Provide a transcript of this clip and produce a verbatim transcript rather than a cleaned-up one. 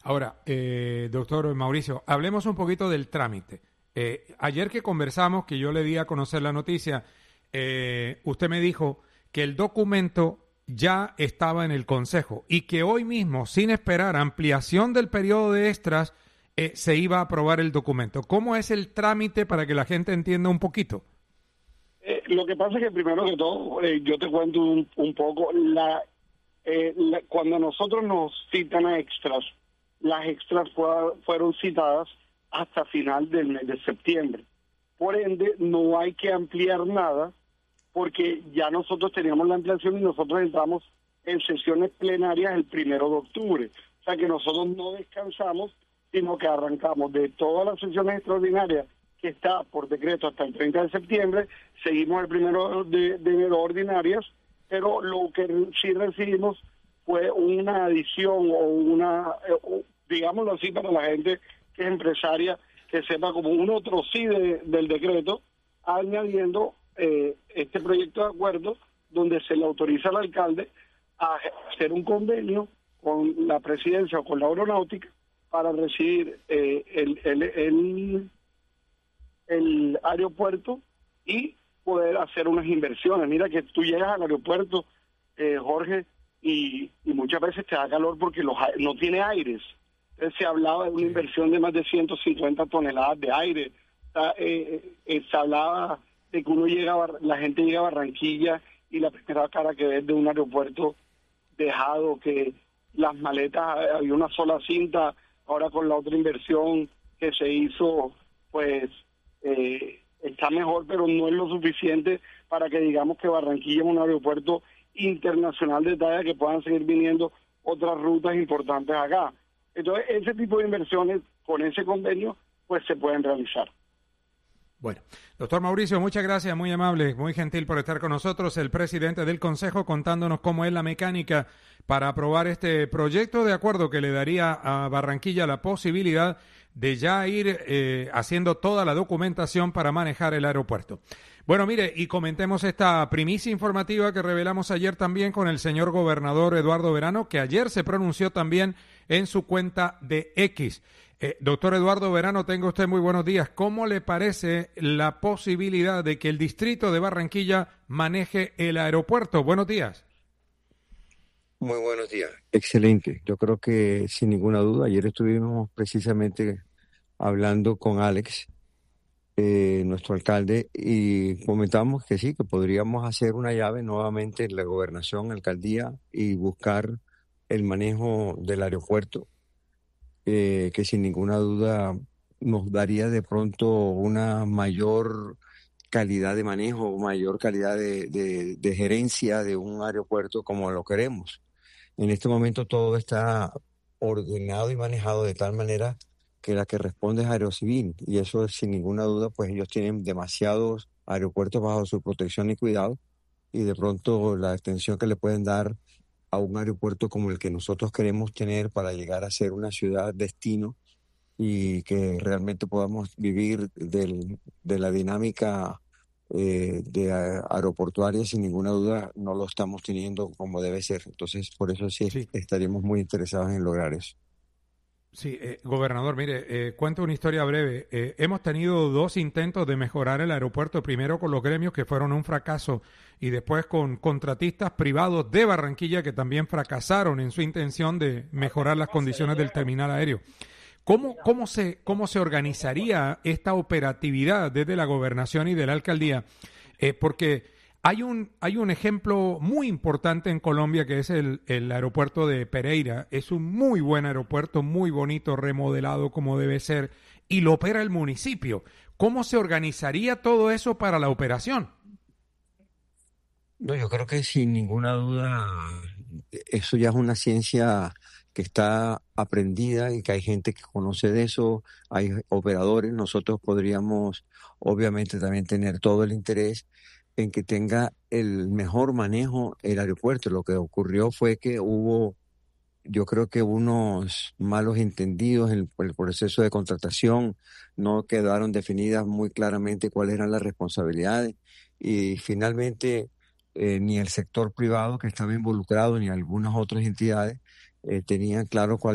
Ahora, eh, doctor Mauricio, hablemos un poquito del trámite. Eh, ayer que conversamos, que yo le di a conocer la noticia, eh, usted me dijo que el documento ya estaba en el Consejo y que hoy mismo, sin esperar ampliación del periodo de extras, eh, se iba a aprobar el documento. ¿Cómo es el trámite para que la gente entienda un poquito? Eh, lo que pasa es que primero que todo, eh, yo te cuento un, un poco, la, eh, la, cuando nosotros nos citan a extras, las extras fue, fueron citadas hasta final del mes de septiembre. Por ende, no hay que ampliar nada, porque ya nosotros teníamos la ampliación y nosotros entramos en sesiones plenarias el primero de octubre. O sea que nosotros no descansamos, sino que arrancamos de todas las sesiones extraordinarias que está por decreto hasta el treinta de septiembre, seguimos el primero de, de enero ordinarias, pero lo que sí recibimos fue una adición o una, eh, digámoslo así para la gente que es empresaria, que sepa como un otro sí de, del decreto, añadiendo eh, este proyecto de acuerdo donde se le autoriza al alcalde a hacer un convenio con la presidencia o con la aeronáutica para recibir eh, el, el, el, el aeropuerto y poder hacer unas inversiones. Mira que tú llegas al aeropuerto, eh, Jorge, y, y muchas veces te da calor porque los, no tiene aires. Entonces se hablaba de una inversión de más de ciento cincuenta toneladas de aire. Eh, eh, se hablaba de que uno llega a, la gente llega a Barranquilla y la primera cara que ves de un aeropuerto dejado, que las maletas, había una sola cinta, ahora con la otra inversión que se hizo, pues eh, está mejor, pero no es lo suficiente para que digamos que Barranquilla es un aeropuerto internacional de talla que puedan seguir viniendo otras rutas importantes acá. Entonces, ese tipo de inversiones con ese convenio, pues se pueden realizar. Bueno, doctor Mauricio, muchas gracias, muy amable, muy gentil por estar con nosotros, el presidente del Consejo, contándonos cómo es la mecánica para aprobar este proyecto de acuerdo que le daría a Barranquilla la posibilidad de ya ir eh, haciendo toda la documentación para manejar el aeropuerto. Bueno, mire, y comentemos esta primicia informativa que revelamos ayer también con el señor gobernador Eduardo Verano, que ayer se pronunció también en su cuenta de X. Eh, doctor Eduardo Verano, tenga usted muy buenos días. ¿Cómo le parece la posibilidad de que el distrito de Barranquilla maneje el aeropuerto? Buenos días. Muy buenos días. Excelente. Yo creo que sin ninguna duda, ayer estuvimos precisamente hablando con Alex, eh, nuestro alcalde, y comentamos que sí, que podríamos hacer una llave nuevamente en la gobernación, alcaldía, y buscar el manejo del aeropuerto. Eh, que sin ninguna duda nos daría de pronto una mayor calidad de manejo, mayor calidad de, de, de gerencia de un aeropuerto como lo queremos. En este momento todo está ordenado y manejado de tal manera que la que responde es Aerocivil, y eso sin ninguna duda, pues ellos tienen demasiados aeropuertos bajo su protección y cuidado, y de pronto la extensión que le pueden dar a un aeropuerto como el que nosotros queremos tener para llegar a ser una ciudad destino y que realmente podamos vivir del, de la dinámica eh, de aeroportuaria, sin ninguna duda no lo estamos teniendo como debe ser. Entonces, por eso sí, Sí. estaríamos muy interesados en lograr eso. Sí, eh, gobernador, mire, eh, cuento una historia breve. Eh, hemos tenido dos intentos de mejorar el aeropuerto, primero con los gremios que fueron un fracaso y después con contratistas privados de Barranquilla que también fracasaron en su intención de mejorar las condiciones del terminal aéreo. ¿Cómo, cómo se, cómo se organizaría esta operatividad desde la gobernación y de la alcaldía? Eh, porque Hay un, hay un ejemplo muy importante en Colombia que es el, el aeropuerto de Pereira. Es un muy buen aeropuerto, muy bonito, remodelado como debe ser, y lo opera el municipio. ¿Cómo se organizaría todo eso para la operación? No, yo creo que sin ninguna duda eso ya es una ciencia que está aprendida y que hay gente que conoce de eso, hay operadores. Nosotros podríamos obviamente también tener todo el interés en que tenga el mejor manejo el aeropuerto. Lo que ocurrió fue que hubo, yo creo que unos malos entendidos en el, el proceso de contratación, no quedaron definidas muy claramente cuáles eran las responsabilidades, y finalmente eh, ni el sector privado que estaba involucrado ni algunas otras entidades eh, tenían claro cuál